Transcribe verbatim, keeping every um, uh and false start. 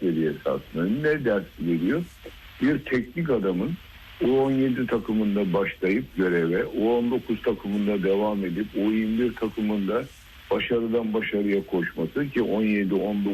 seviyesi aslında. Ne ders veriyor? Bir teknik adamın U on yedi takımında başlayıp göreve, U on dokuz takımında devam edip U yirmi bir takımında başarıdan başarıya koşması ki on yedi on dokuz